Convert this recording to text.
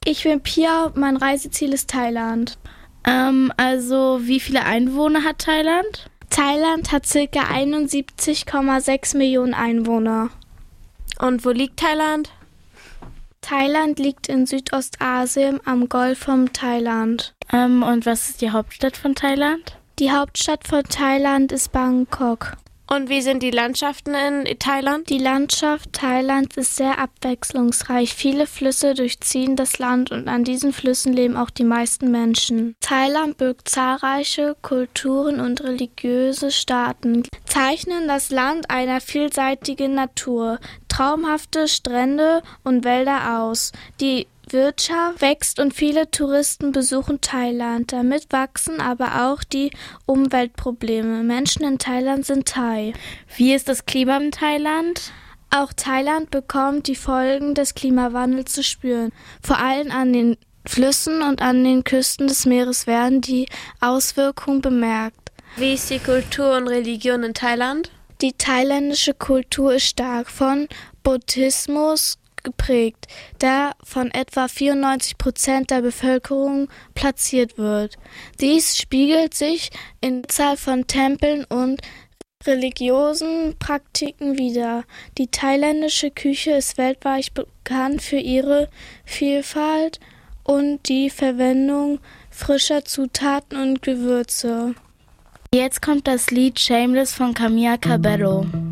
Ich bin Pia, mein Reiseziel ist Thailand. Also wie viele Einwohner hat Thailand? Thailand hat ca. 71,6 Millionen Einwohner. Und wo liegt Thailand? Thailand liegt in Südostasien am Golf von Thailand. Und was ist die Hauptstadt von Thailand? Die Hauptstadt von Thailand ist Bangkok. Und wie sind die Landschaften in Thailand? Die Landschaft Thailands ist sehr abwechslungsreich. Viele Flüsse durchziehen das Land und an diesen Flüssen leben auch die meisten Menschen. Thailand birgt zahlreiche Kulturen und religiöse Staaten, zeichnen das Land einer vielseitigen Natur, traumhafte Strände und Wälder aus. Die Wirtschaft wächst und viele Touristen besuchen Thailand. Damit wachsen aber auch die Umweltprobleme. Menschen in Thailand sind Thai. Wie ist das Klima in Thailand? Auch Thailand bekommt die Folgen des Klimawandels zu spüren. Vor allem an den Flüssen und an den Küsten des Meeres werden die Auswirkungen bemerkt. Wie ist die Kultur und Religion in Thailand? Die thailändische Kultur ist stark von Buddhismus geprägt, der von etwa 94% der Bevölkerung platziert wird. Dies spiegelt sich in der Zahl von Tempeln und religiösen Praktiken wider. Die thailändische Küche ist weltweit bekannt für ihre Vielfalt und die Verwendung frischer Zutaten und Gewürze. Jetzt kommt das Lied Shameless von Camila Cabello.